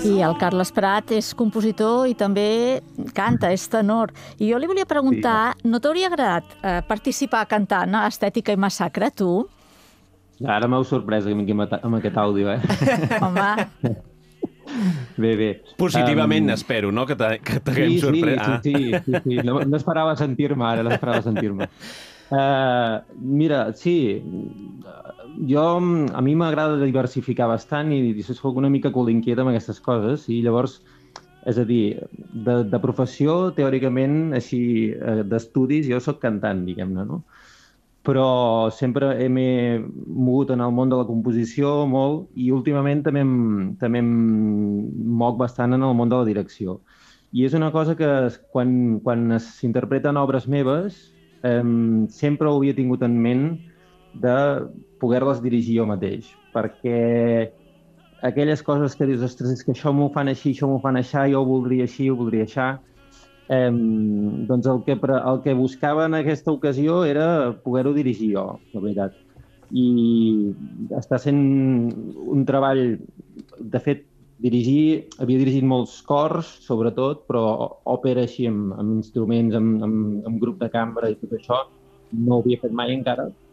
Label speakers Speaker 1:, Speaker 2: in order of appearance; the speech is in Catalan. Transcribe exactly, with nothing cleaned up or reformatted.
Speaker 1: I el Carles Prat és compositor i també canta, és tenor. I jo li volia preguntar, no t'hauria agradat eh, participar cantant a Estètica i Massacre, tu?
Speaker 2: Ara m'heu sorprès amb aquest àudio, eh?
Speaker 1: Home...
Speaker 2: Bé, bé.
Speaker 3: Positivament, um... espero, no?, que t'haguem
Speaker 2: sí,
Speaker 3: sorprès.
Speaker 2: Sí, sí, sí, sí, sí. No, no esperava sentir-me ara, no esperava sentir-me. Uh, mira, sí, jo, a mi m'agrada diversificar bastant i, i soc una mica cul inquieta amb aquestes coses i llavors, és a dir, de, de professió, teòricament, així, d'estudis, jo sóc cantant, diguem-ne, no? Però sempre m'he mogut en el món de la composició molt i últimament també em, també em moc bastant en el món de la direcció. I és una cosa que quan, quan s'interpreten obres meves eh, sempre ho havia tingut en ment de poder-les dirigir jo mateix, perquè aquelles coses que dius, ostres, és que això m'ho fan així, això m'ho fan així, jo ho voldria així, ho voldria així, Eh, doncs el que, el que buscava en aquesta ocasió era poder-ho dirigir jo, la veritat. I està sent un treball, de fet, dirigir, havia dirigit molts cors, sobretot, però òpera així amb, amb instruments, amb, amb, amb grup de cambra i tot això, no ho havia fet mai encara,